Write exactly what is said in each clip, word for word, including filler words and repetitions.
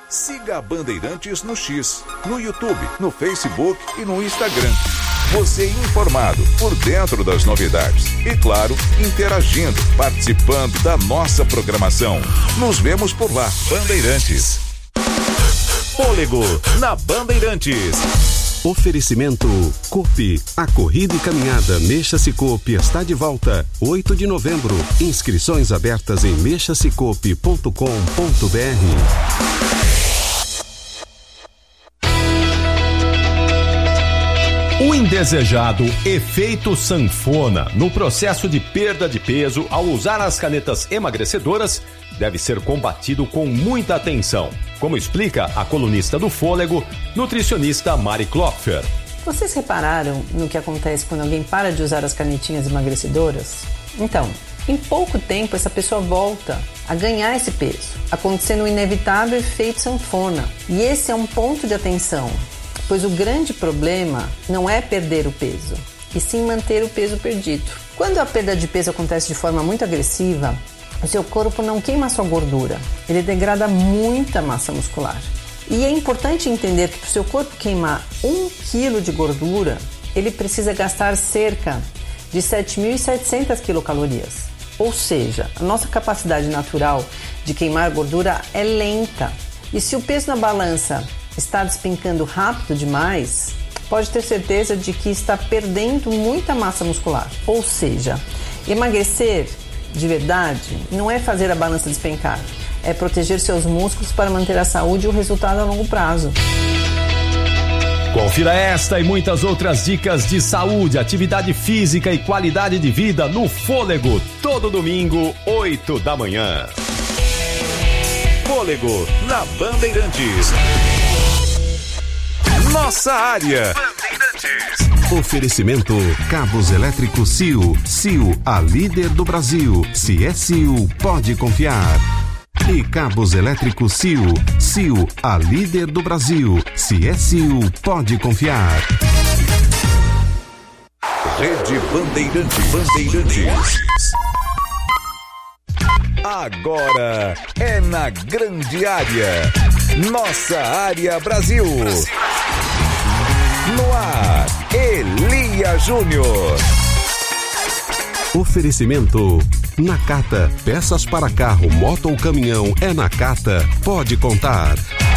Siga a Bandeirantes no X, no YouTube, no Facebook e no Instagram. Você informado, por dentro das novidades. E claro, interagindo, participando da nossa programação. Nos vemos por lá. Bandeirantes. Fôlego na Bandeirantes. Oferecimento Coop. A corrida e caminhada Mexa-se Coop está de volta. oito de novembro. Inscrições abertas em mexa se coop ponto com ponto b r. O indesejado efeito sanfona no processo de perda de peso ao usar as canetas emagrecedoras deve ser combatido com muita atenção, como explica a colunista do Fôlego, nutricionista Mari Klopfer. Vocês repararam no que acontece quando alguém para de usar as canetinhas emagrecedoras? Então, em pouco tempo essa pessoa volta a ganhar esse peso, acontecendo o inevitável efeito sanfona. E esse é um ponto de atenção, pois o grande problema não é perder o peso, e sim manter o peso perdido. Quando a perda de peso acontece de forma muito agressiva, o seu corpo não queima sua gordura, ele degrada muita massa muscular. E é importante entender que para o seu corpo queimar um quilo de gordura, ele precisa gastar cerca de sete mil e setecentas quilocalorias. Ou seja, a nossa capacidade natural de queimar gordura é lenta. E se o peso na balança está despencando rápido demais, pode ter certeza de que está perdendo muita massa muscular. Ou seja, emagrecer de verdade não é fazer a balança despencar, é proteger seus músculos para manter a saúde e o resultado a longo prazo. Confira esta e muitas outras dicas de saúde, atividade física e qualidade de vida no Fôlego, todo domingo, oito da manhã. Fôlego na Bandeirantes. Nossa área. Bandeirantes. Oferecimento Cabos Elétricos C I O. C I O, a líder do Brasil. Se é C I O, pode confiar. E Cabos Elétricos C I O. C I O, a líder do Brasil. Se é C I O, pode confiar. Rede Bandeirantes. Bandeirantes. Agora é na grande área. Nossa área Brasil. No ar, Elia Júnior. Oferecimento Nakata. Peças para carro, moto ou caminhão é Nakata. Pode contar.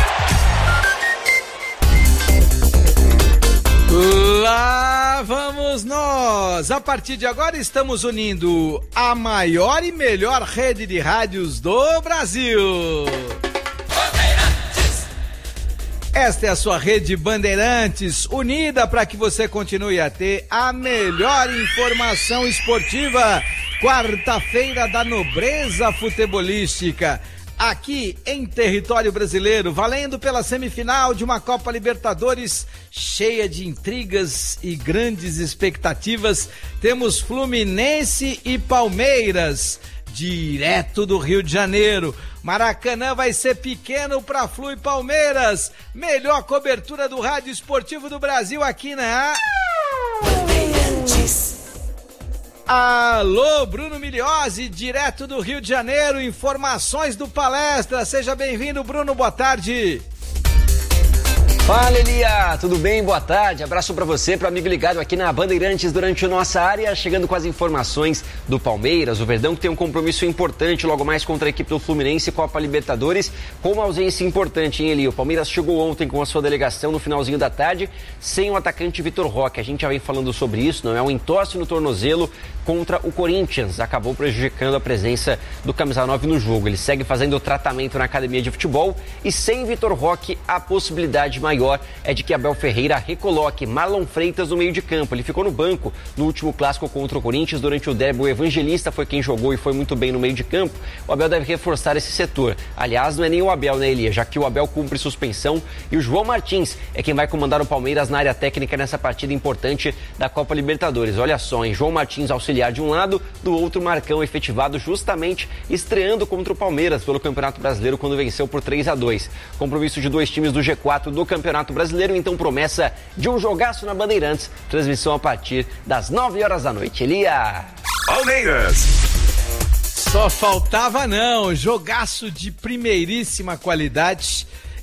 Lá vamos nós! A partir de agora estamos unindo a maior e melhor rede de rádios do Brasil. Bandeirantes. Esta é a sua rede Bandeirantes, unida para que você continue a ter a melhor informação esportiva. Quarta-feira da nobreza futebolística. Aqui em território brasileiro, valendo pela semifinal de uma Copa Libertadores cheia de intrigas e grandes expectativas, temos Fluminense e Palmeiras, direto do Rio de Janeiro. Maracanã vai ser pequeno para Flu e Palmeiras. Melhor cobertura do rádio esportivo do Brasil aqui na Bandeirantes. Alô, Bruno Miliose, direto do Rio de Janeiro, informações do Palestra. Seja bem-vindo, Bruno, boa tarde. Fala, Elia, tudo bem? Boa tarde, abraço pra você, pro amigo ligado aqui na Bandeirantes durante a nossa área, chegando com as informações do Palmeiras, o Verdão que tem um compromisso importante logo mais contra a equipe do Fluminense, Copa Libertadores, com uma ausência importante, hein, Elia? O Palmeiras chegou ontem com a sua delegação no finalzinho da tarde, sem o atacante Vitor Roque, a gente já vem falando sobre isso, não é um entorse no tornozelo contra o Corinthians, acabou prejudicando a presença do camisa nove no jogo, ele segue fazendo o tratamento na academia de futebol e sem Vitor Roque a possibilidade maior é de que Abel Ferreira recoloque Marlon Freitas no meio de campo. Ele ficou no banco no último clássico contra o Corinthians durante o derby. O Evangelista foi quem jogou e foi muito bem no meio de campo. O Abel deve reforçar esse setor. Aliás, não é nem o Abel, né, Elia? Já que o Abel cumpre suspensão e o João Martins é quem vai comandar o Palmeiras na área técnica nessa partida importante da Copa Libertadores. Olha só, hein? João Martins auxiliar de um lado, do outro Marcão efetivado justamente estreando contra o Palmeiras pelo Campeonato Brasileiro quando venceu por três a dois. Compromisso de dois times do G quatro do Campeonato Brasileiro, então promessa de um jogaço na Bandeirantes, transmissão a partir das nove horas da noite. Elia! Palmeiras! Só faltava não, jogaço de primeiríssima qualidade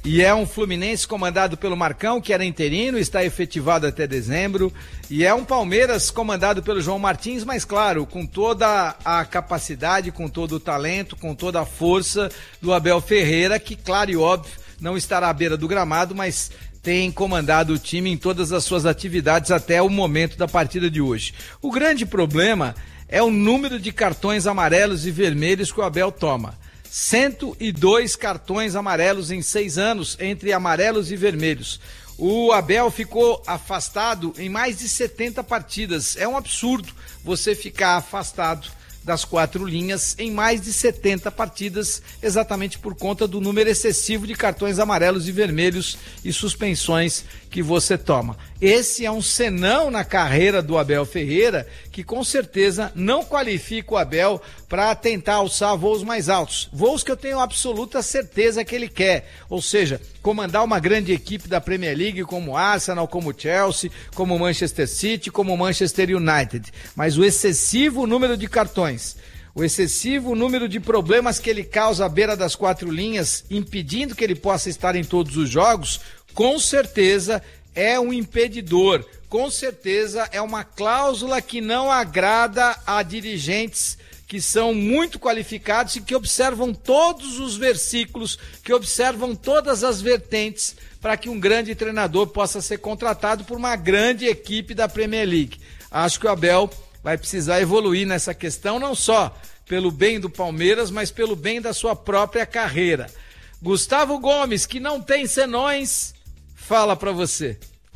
E é um Fluminense comandado pelo Marcão, que era interino, está efetivado até dezembro. E é um Palmeiras comandado pelo João Martins, mas claro, com toda a capacidade, com todo o talento, com toda a força do Abel Ferreira, que claro e óbvio não estará à beira do gramado, mas tem comandado o time em todas as suas atividades até o momento da partida de hoje. O grande problema é o número de cartões amarelos e vermelhos que o Abel toma. cento e dois cartões amarelos em seis anos, entre amarelos e vermelhos. O Abel ficou afastado em mais de setenta partidas. É um absurdo você ficar afastado das quatro linhas em mais de setenta partidas, exatamente por conta do número excessivo de cartões amarelos e vermelhos e suspensões que você toma. Esse é um senão na carreira do Abel Ferreira, que com certeza não qualifica o Abel para tentar alçar voos mais altos. Voos que eu tenho absoluta certeza que ele quer, ou seja, comandar uma grande equipe da Premier League como Arsenal, como Chelsea, como Manchester City, como Manchester United. Mas o excessivo número de cartões, o excessivo número de problemas que ele causa à beira das quatro linhas, impedindo que ele possa estar em todos os jogos, com certeza é um impedidor, com certeza é uma cláusula que não agrada a dirigentes que são muito qualificados e que observam todos os versículos, que observam todas as vertentes para que um grande treinador possa ser contratado por uma grande equipe da Premier League. Acho que o Abel vai precisar evoluir nessa questão, não só pelo bem do Palmeiras, mas pelo bem da sua própria carreira. Gustavo Gomes, que não tem senões, fala pra você.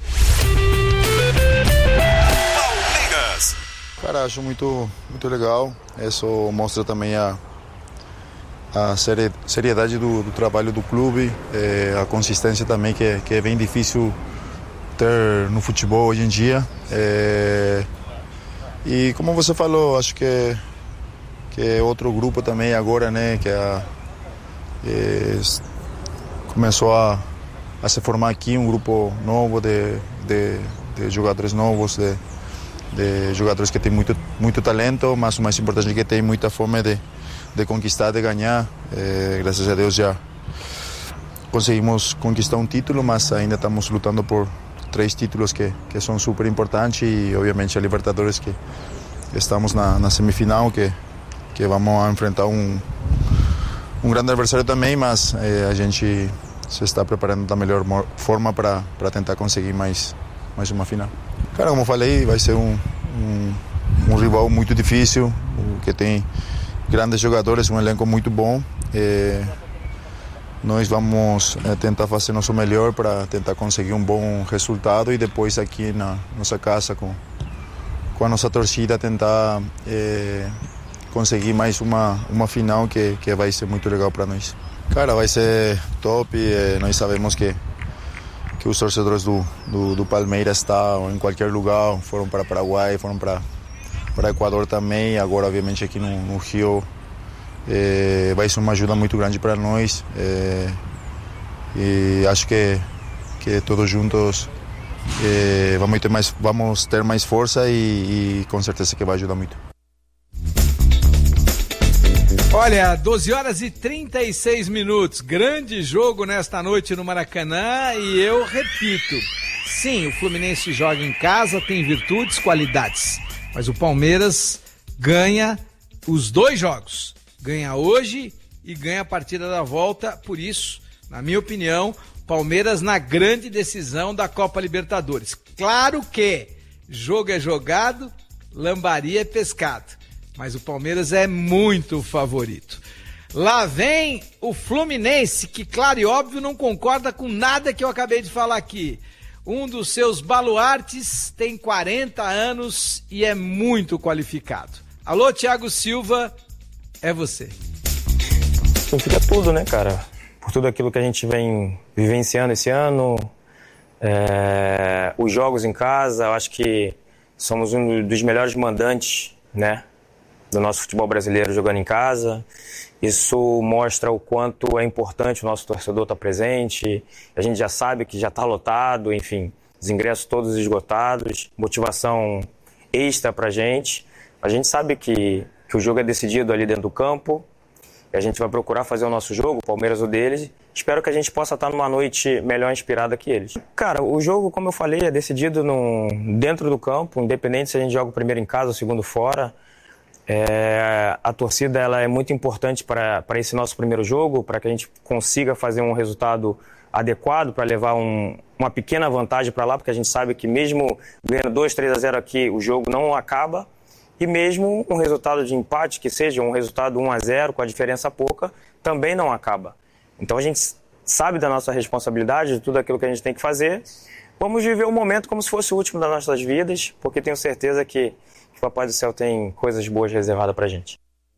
Palmeiras. Cara, acho muito, muito legal. Isso mostra também a, a seriedade do, do trabalho do clube, é, a consistência também, que é, que é bem difícil ter no futebol hoje em dia. É, e como você falou, acho que, que é outro grupo também agora, né, que, a, que começou a, a se formar aqui, um grupo novo de, de, de jogadores novos, de, de jogadores que têm muito, muito talento, mas o mais importante é que tem muita fome de, de conquistar, de ganhar. É, graças a Deus já conseguimos conquistar um título, mas ainda estamos lutando por três títulos que, que são super importantes e obviamente a Libertadores, que estamos na, na semifinal, que, que vamos enfrentar um, um grande adversário também, mas é, a gente se está preparando da melhor forma para tentar conseguir mais, mais uma final. Cara, como falei, vai ser um, um, um rival muito difícil, que tem grandes jogadores, um elenco muito bom. É, nós vamos é, tentar fazer nosso melhor para tentar conseguir um bom resultado e depois aqui na nossa casa com, com a nossa torcida tentar é, conseguir mais uma, uma final que, que vai ser muito legal para nós. Cara, vai ser top. É, nós sabemos que que os torcedores do, do, do Palmeiras estão em qualquer lugar, foram para Paraguai, foram para para Equador também, agora obviamente aqui no, no Rio é, vai ser uma ajuda muito grande para nós, é, e acho que, que todos juntos é, vamos, ter mais, vamos ter mais força e, e com certeza que vai ajudar muito. Olha, doze horas e trinta e seis minutos, grande jogo nesta noite no Maracanã e eu repito, sim, o Fluminense joga em casa, tem virtudes, qualidades, mas o Palmeiras ganha os dois jogos, ganha hoje e ganha a partida da volta, por isso, na minha opinião, Palmeiras na grande decisão da Copa Libertadores. Claro que jogo é jogado, lambaria é pescado. Mas o Palmeiras é muito favorito. Lá vem o Fluminense, que claro e óbvio não concorda com nada que eu acabei de falar aqui. Um dos seus baluartes tem quarenta anos e é muito qualificado. Alô, Thiago Silva, é você. Significa tudo, né, cara? Por tudo aquilo que a gente vem vivenciando esse ano, é... os jogos em casa, eu acho que somos um dos melhores mandantes, né, do nosso futebol brasileiro jogando em casa. Isso mostra o quanto é importante o nosso torcedor estar presente. A gente já sabe que já está lotado, enfim, os ingressos todos esgotados, motivação extra para a gente. A gente sabe que, que o jogo é decidido ali dentro do campo, e a gente vai procurar fazer o nosso jogo, o Palmeiras o deles, espero que a gente possa estar numa noite melhor inspirada que eles. Cara, o jogo, como eu falei, é decidido no, dentro do campo, independente se a gente joga o primeiro em casa ou o segundo fora. É, a torcida ela é muito importante para esse nosso primeiro jogo, para que a gente consiga fazer um resultado adequado, para levar um, uma pequena vantagem para lá, porque a gente sabe que mesmo ganhando dois, três a zero aqui, o jogo não acaba. E mesmo um resultado de empate, que seja um resultado um a zero, com a diferença pouca, também não acaba. Então a gente sabe da nossa responsabilidade, de tudo aquilo que a gente tem que fazer. Vamos viver o momento como se fosse o último das nossas vidas, porque tenho certeza que, que o Papai do Céu tem coisas boas reservadas pra gente.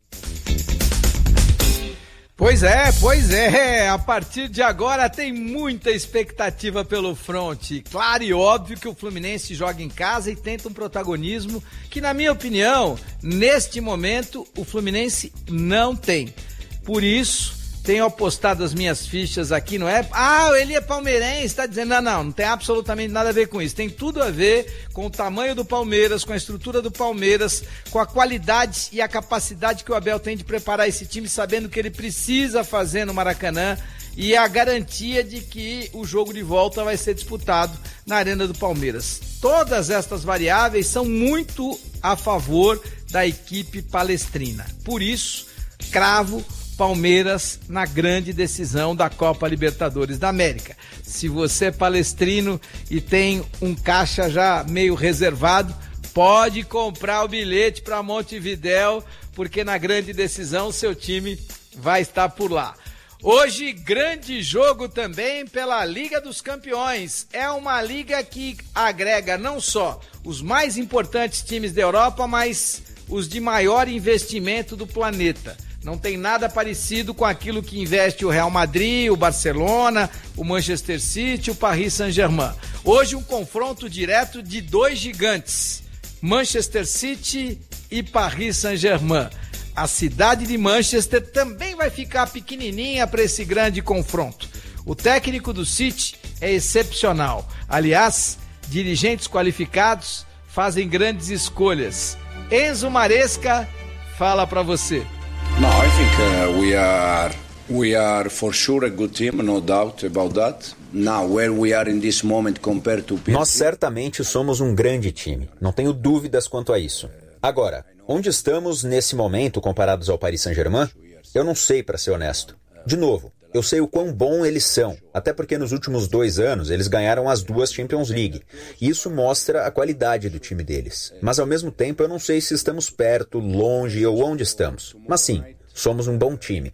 Pois é, pois é, a partir de agora tem muita expectativa pelo fronte. Claro e óbvio que o Fluminense joga em casa e tenta um protagonismo que, na minha opinião, neste momento, o Fluminense não tem. Por isso, tenho apostado as minhas fichas aqui, não é? Ah, ele é palmeirense, tá dizendo, não, não, não tem absolutamente nada a ver com isso. Tem tudo a ver com o tamanho do Palmeiras, com a estrutura do Palmeiras, com a qualidade e a capacidade que o Abel tem de preparar esse time, sabendo o que ele precisa fazer no Maracanã e a garantia de que o jogo de volta vai ser disputado na Arena do Palmeiras. Todas estas variáveis são muito a favor da equipe palestrina. Por isso, cravo Palmeiras na grande decisão da Copa Libertadores da América. Se você é palestrino e tem um caixa já meio reservado, pode comprar o bilhete para Montevidéu, porque na grande decisão seu time vai estar por lá. Hoje, grande jogo também pela Liga dos Campeões. É uma liga que agrega não só os mais importantes times da Europa, mas os de maior investimento do planeta. Não tem nada parecido com aquilo que investe o Real Madrid, o Barcelona, o Manchester City, o Paris Saint-Germain. Hoje um confronto direto de dois gigantes, Manchester City e Paris Saint-Germain. A cidade de Manchester também vai ficar pequenininha para esse grande confronto. O técnico do City é excepcional. Aliás, dirigentes qualificados fazem grandes escolhas. Enzo Maresca fala para você. No, I think uh, we are we are for sure a good team, no doubt about that. Now, where we are in this moment compared to P S G. Nós certamente somos um grande time, não tenho dúvidas quanto a isso. Agora, onde estamos nesse momento comparados ao Paris Saint-Germain? Eu não sei, para ser honesto. De novo, eu sei o quão bom eles são, até porque nos últimos dois anos eles ganharam as duas Champions League. E isso mostra a qualidade do time deles. Mas ao mesmo tempo eu não sei se estamos perto, longe ou onde estamos. Mas sim, somos um bom time.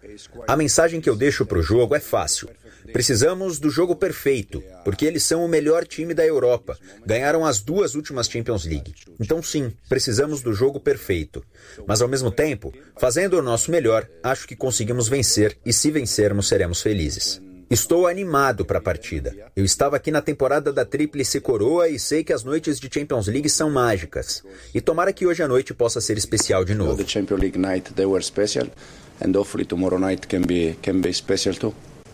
A mensagem que eu deixo para o jogo é fácil. Precisamos do jogo perfeito, porque eles são o melhor time da Europa. Ganharam as duas últimas Champions League. Então sim, precisamos do jogo perfeito. Mas ao mesmo tempo, fazendo o nosso melhor, acho que conseguimos vencer e se vencermos seremos felizes. Estou animado para a partida. Eu estava aqui na temporada da Tríplice Coroa e sei que as noites de Champions League são mágicas. E tomara que hoje à noite possa ser especial de novo. The Champions League night they were special and hopefully tomorrow night can be can be special too.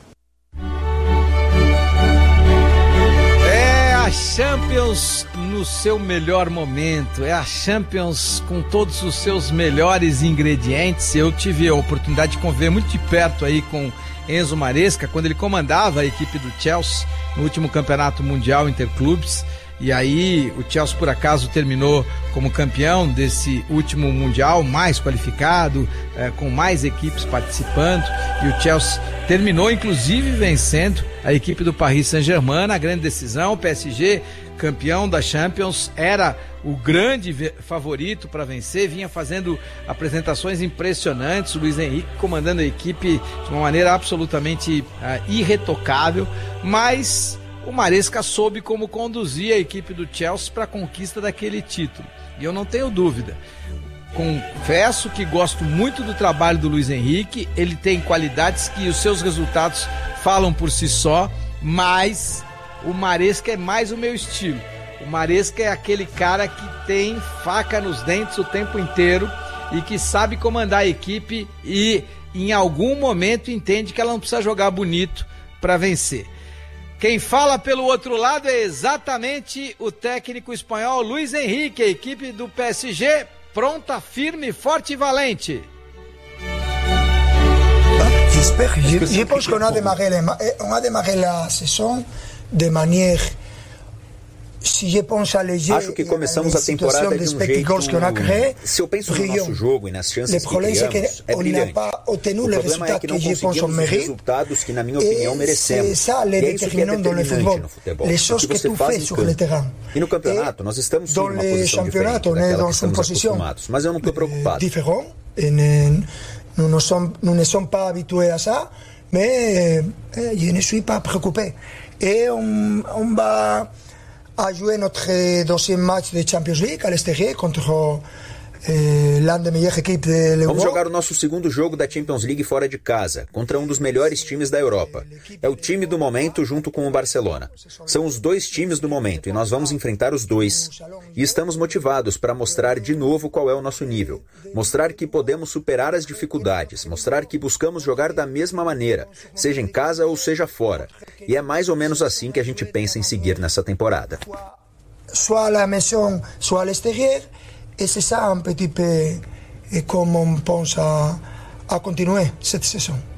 Champions no seu melhor momento, é a Champions com todos os seus melhores ingredientes. Eu tive a oportunidade de conviver muito de perto aí com Enzo Maresca, quando ele comandava a equipe do Chelsea no último campeonato mundial Interclubes, e aí o Chelsea por acaso terminou como campeão desse último mundial, mais qualificado, é, com mais equipes participando, e o Chelsea terminou inclusive vencendo a equipe do Paris Saint-Germain na grande decisão. O P S G, campeão da Champions, era o grande favorito para vencer, vinha fazendo apresentações impressionantes, o Luiz Henrique comandando a equipe de uma maneira absolutamente uh, irretocável, mas o Maresca soube como conduzir a equipe do Chelsea para a conquista daquele título, e eu não tenho dúvida. Confesso que gosto muito do trabalho do Luiz Henrique, ele tem qualidades que os seus resultados falam por si só, mas o Maresca é mais o meu estilo. O Maresca é aquele cara que tem faca nos dentes o tempo inteiro e que sabe comandar a equipe e em algum momento entende que ela não precisa jogar bonito para vencer. Quem fala pelo outro lado é exatamente o técnico espanhol Luiz Henrique, a equipe do P S G pronta, firme, forte e valente. j'espère. Je, je pense qu'on a démarré, on a démarré la saison de manière. Acho que começamos a temporada de um jeito... Se eu penso no nosso jogo e nas chances que criamos, é brilhante. O problema é que não conseguimos os resultados que, na minha opinião, merecemos. E é isso que é determinante no futebol. O que você faz em campo. E no campeonato, nós estamos sim numa posição diferente daquela que estamos acostumados. Mas eu não estou preocupado. Nous ne sommes, nous ne sommes pas habitués à ça, mais je ne suis pas préoccupé. Et on, on va jouer notre deuxième match de Champions League à l'extérieur contre eh, l'un des meilleures équipes de l'Europe. Vamos jogar o nosso segundo jogo da Champions League fora de casa, contra um dos melhores times da Europa. É o time do momento junto com o Barcelona. São os dois times do momento e nós vamos enfrentar os dois. E estamos motivados para mostrar de novo qual é o nosso nível. Mostrar que podemos superar as dificuldades. Mostrar que buscamos jogar da mesma maneira, seja em casa ou seja fora. E é mais ou menos assim que a gente pensa em seguir nessa temporada. Soit à la maison, soit à l'extérieur. Et c'est ça un petit peu comme on pense à, à continuer cette saison.